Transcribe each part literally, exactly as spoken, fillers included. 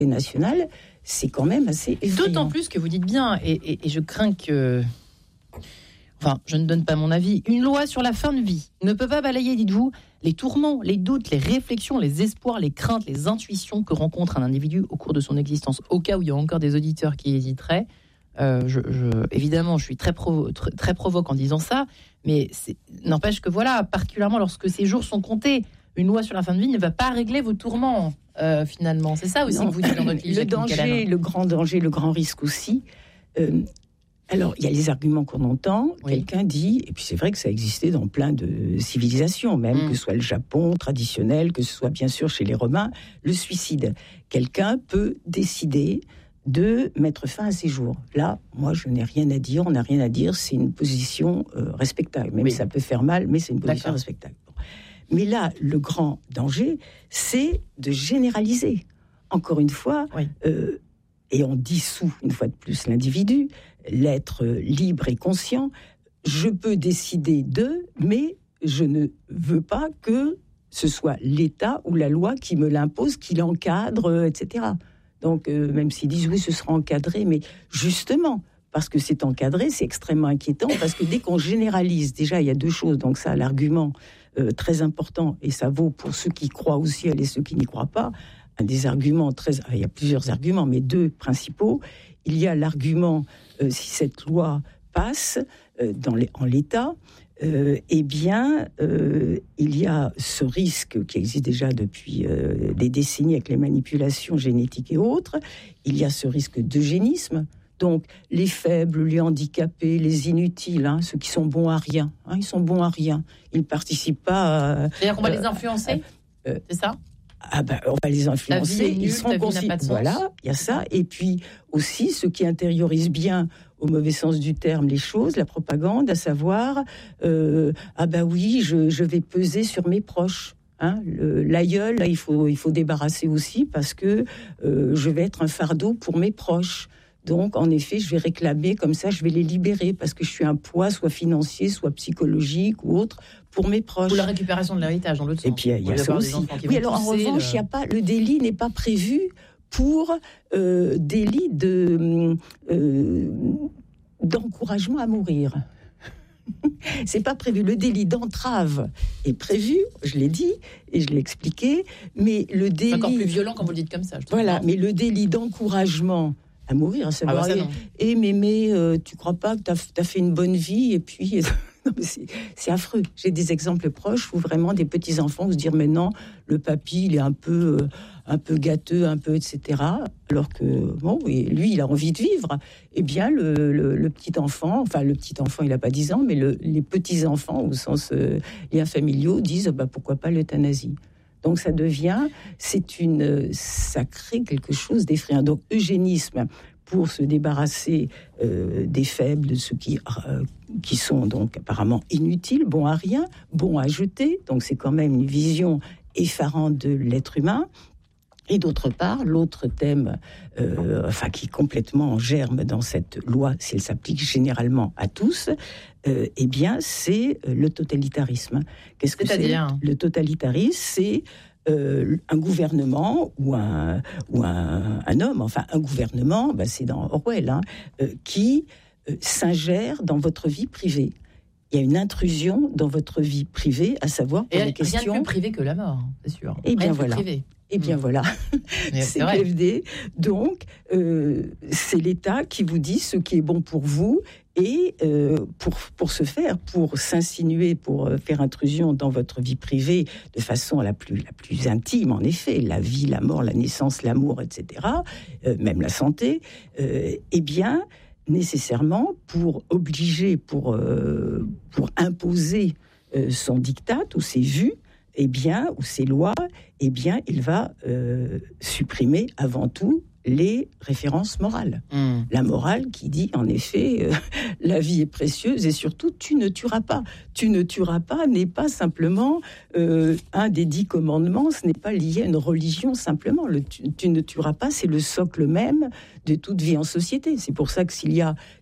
nationale, c'est quand même assez effrayant. D'autant plus que vous dites bien, et, et, et je crains que... Enfin, je ne donne pas mon avis. Une loi sur la fin de vie ne peut pas balayer, dites-vous, les tourments, les doutes, les réflexions, les espoirs, les craintes, les intuitions que rencontre un individu au cours de son existence. Au cas où il y a encore des auditeurs qui hésiteraient, euh, je, je, évidemment, je suis très, provo- très, très provoque en disant ça, mais c'est, n'empêche que voilà, particulièrement lorsque ces jours sont comptés, une loi sur la fin de vie ne va pas régler vos tourments, euh, finalement. C'est ça aussi non, que vous dites dans votre livre. Le danger, le grand danger, le grand risque aussi... Euh, Alors, il y a les arguments qu'on entend. Oui. Quelqu'un dit, et puis c'est vrai que ça existait dans plein de civilisations, même mmh. que ce soit le Japon traditionnel, que ce soit bien sûr chez les Romains, le suicide. Quelqu'un peut décider de mettre fin à ses jours. Là, moi, je n'ai rien à dire, on n'a rien à dire, c'est une position euh, respectable. Même oui. ça peut faire mal, mais c'est une position D'accord. respectable. Bon. Mais là, le grand danger, c'est de généraliser. Encore une fois, oui. euh, et on dissout une fois de plus l'individu, l'être libre et conscient, je peux décider de, mais je ne veux pas que ce soit l'État ou la loi qui me l'impose, qui l'encadre, et cetera. Donc, euh, même s'ils disent, oui, ce sera encadré, mais justement, parce que c'est encadré, c'est extrêmement inquiétant, parce que dès qu'on généralise, déjà, il y a deux choses, donc ça, l'argument euh, très important, et ça vaut pour ceux qui croient au ciel et ceux qui n'y croient pas, un des arguments très... Il y a plusieurs arguments, mais deux principaux. Il y a l'argument, euh, si cette loi passe euh, dans les, en l'état, euh, eh bien, euh, il y a ce risque qui existe déjà depuis euh, des décennies avec les manipulations génétiques et autres. Il y a ce risque d'eugénisme. Donc, les faibles, les handicapés, les inutiles, hein, ceux qui sont bons à rien, hein, ils sont bons à rien. Ils ne participent pas... À, C'est-à-dire qu'on va euh, les influencer euh, C'est ça ? Ah ben, on va les influencer. Nulle, ils seront considérés. Voilà, il y a ça. Et puis aussi ceux qui intériorisent bien, au mauvais sens du terme, les choses, la propagande, à savoir, euh, ah ben oui, je, je vais peser sur mes proches. Hein, le, l'aïeul, là, il faut, il faut débarrasser aussi parce que euh, je vais être un fardeau pour mes proches. Donc, en effet, je vais réclamer, comme ça, je vais les libérer parce que je suis un poids, soit financier, soit psychologique ou autre, pour mes proches. Ou la récupération de l'héritage, dans l'autre sens. Et puis, il y a, y a ça aussi. Oui, alors, en revanche, il le... y a pas, le délit n'est pas prévu pour euh, délit de, euh, d'encouragement à mourir. C'est pas prévu. Le délit d'entrave est prévu, je l'ai dit et je l'ai expliqué, mais le délit... C'est encore plus violent quand vous le dites comme ça. Je voilà, mais le délit d'encouragement à mourir, à savoir, ah bah et, et mémé, euh, tu crois pas que t'as, t'as fait une bonne vie, et puis... Non, mais c'est, c'est affreux. J'ai des exemples proches où vraiment des petits-enfants vont se dire, mais non, le papy, il est un peu, euh, un peu gâteux, un peu, et cetera. Alors que, bon, et lui, il a envie de vivre. Eh bien, le, le, le petit-enfant, enfin, le petit-enfant, il n'a pas dix ans, mais le, les petits-enfants, au sens euh, liens familiaux, disent, bah, pourquoi pas l'euthanasie. Donc, ça devient, c'est une, ça crée quelque chose d'effrayant. Donc, eugénisme, pour se débarrasser euh, des faibles, de ceux qui, euh, qui sont donc apparemment inutiles, bons à rien, bons à jeter. Donc c'est quand même une vision effarante de l'être humain. Et d'autre part, l'autre thème, euh, enfin qui est complètement en germe dans cette loi, si elle s'applique généralement à tous, euh, eh bien c'est le totalitarisme. Qu'est-ce que C'est-à-dire c'est ? Le totalitarisme, c'est Euh, un gouvernement ou un, ou un, un homme, enfin un gouvernement, bah c'est dans Orwell, hein, euh, qui euh, s'ingère dans votre vie privée. Il y a une intrusion dans votre vie privée, à savoir pour et les questions... Rien de plus privé que la mort, c'est sûr. Et bien rien voilà. Privé. Eh bien mmh. voilà, c'est, c'est P F D. Donc, euh, c'est l'État qui vous dit ce qui est bon pour vous. Et euh, pour, pour ce faire, pour s'insinuer, pour faire intrusion dans votre vie privée de façon la plus, la plus intime, en effet, la vie, la mort, la naissance, l'amour, et cetera, euh, même la santé, euh, eh bien, nécessairement, pour obliger, pour, euh, pour imposer euh, son diktat ou ses vues, eh bien, ou ses lois, eh bien, il va euh, supprimer avant tout les références morales. Mmh. La morale qui dit, en effet, euh, la vie est précieuse et surtout, tu ne tueras pas. Tu ne tueras pas n'est pas simplement euh, un des dix commandements, ce n'est pas lié à une religion simplement. Le tu, tu ne tueras pas, c'est le socle même de toute vie en société. C'est pour ça que s'il y a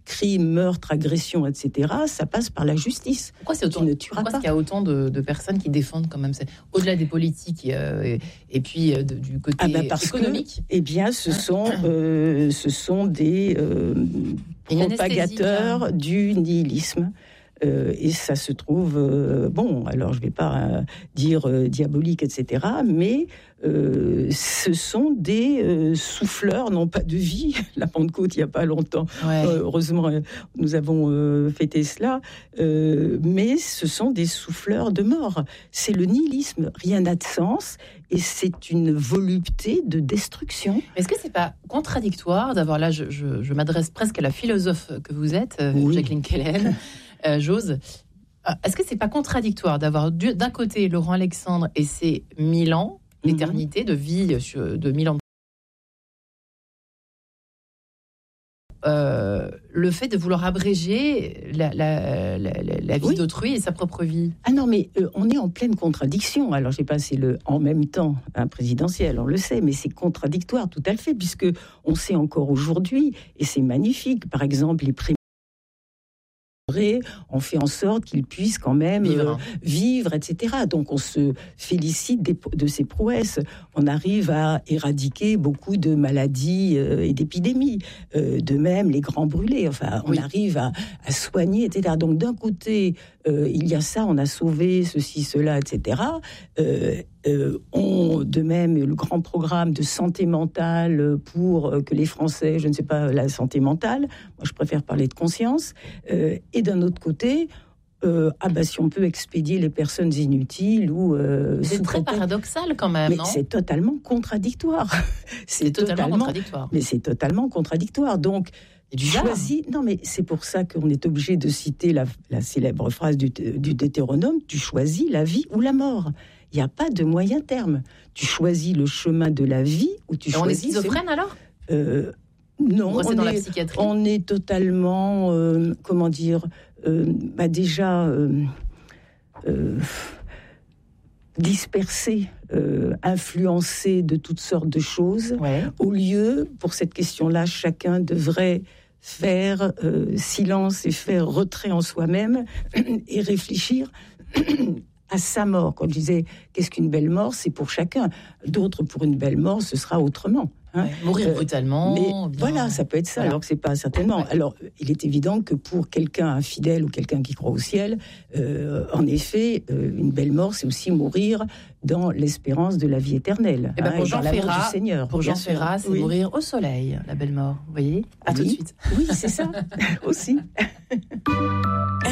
crime, meurtre, agression, et cetera, ça passe par la justice. Pourquoi, c'est autant, pourquoi est-ce qu'il y a autant de, de personnes qui défendent quand même, au-delà des politiques et, euh, et, et puis euh, de, du côté ah ben parce économique que, eh bien, ce sont, euh, ce sont des euh, propagateurs du nihilisme. Euh, et ça se trouve, euh, bon, alors je ne vais pas euh, dire euh, diabolique, et cetera, mais euh, ce sont des euh, souffleurs, non pas de vie. La Pentecôte, il n'y a pas longtemps, ouais. euh, heureusement, nous avons euh, fêté cela, euh, mais ce sont des souffleurs de mort. C'est le nihilisme, rien n'a de sens, et c'est une volupté de destruction. Est-ce que ce n'est pas contradictoire d'avoir, là, je, je, je m'adresse presque à la philosophe que vous êtes, oui. Jacqueline Kellen, Euh, Jose, est-ce que c'est pas contradictoire d'avoir du, d'un côté Laurent Alexandre et ses mille ans, mmh. l'éternité de vie sur, de mille ans, euh, le fait de vouloir abréger la, la, la, la vie oui. d'autrui et sa propre vie? Ah non, mais euh, on est en pleine contradiction. Alors, je sais pas, c'est le en même temps un présidentiel, on le sait, mais c'est contradictoire tout à fait, puisque on sait encore aujourd'hui, et c'est magnifique, par exemple, les prix on fait en sorte qu'ils puissent quand même vivre, euh, vivre et cetera. Donc, on se félicite des, de ces prouesses. On arrive à éradiquer beaucoup de maladies euh, et d'épidémies. Euh, de même, les grands brûlés. Enfin, on oui. arrive à, à soigner, et cetera. Donc, d'un côté, euh, il y a ça, on a sauvé ceci, cela, et cetera. Euh, Euh, ont de même le grand programme de santé mentale pour euh, que les Français, je ne sais pas, la santé mentale, moi je préfère parler de conscience, euh, et d'un autre côté, euh, ah bah si on peut expédier les personnes inutiles ou... Euh, c'est très paradoxal quand même, mais non ? c'est totalement contradictoire. c'est, c'est totalement, totalement contradictoire. Mais c'est totalement contradictoire, donc... Tu choisis, non mais c'est pour ça qu'on est obligé de citer la, la célèbre phrase du, du Deutéronome, tu choisis la vie ou la mort. Il n'y a pas de moyen terme. Tu choisis le chemin de la vie ou tu Et choisis... On est schizophrène alors euh, Non, on, dans est, la psychiatrie. on est totalement, euh, comment dire, euh, bah déjà euh, euh, dispersé, euh, influencé de toutes sortes de choses. Ouais. Au lieu, pour cette question-là, chacun devrait faire euh, silence et faire retrait en soi-même et réfléchir à sa mort. Quand je disais qu'est-ce qu'une belle mort, c'est pour chacun. D'autres, pour une belle mort, ce sera autrement. Hein. Ouais, mourir euh, brutalement. Mais bien... Voilà, ça peut être ça, voilà. Alors que c'est pas certainement. Ouais. Alors, il est évident que pour quelqu'un infidèle ou quelqu'un qui croit au ciel, euh, en effet, euh, une belle mort, c'est aussi mourir dans l'espérance de la vie éternelle. Et ben hein, pour et Jean Ferrat, du Seigneur, pour Jean Ferrat, c'est oui. mourir au soleil, la belle mort. Vous voyez ? À oui. tout de suite. Oui, c'est ça aussi.